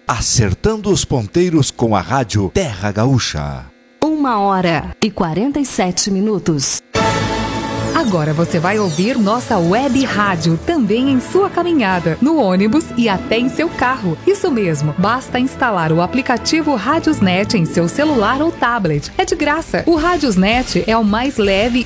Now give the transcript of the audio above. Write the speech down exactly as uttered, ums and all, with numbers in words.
acertando os ponteiros com a rádio Terra Gaúcha. Uma hora e quarenta e sete minutos. Agora você vai ouvir nossa web rádio também em sua caminhada, no ônibus e até em seu carro. Isso mesmo, basta instalar o aplicativo Radiosnet em seu celular ou tablet. É de graça. O Radiosnet é o mais leve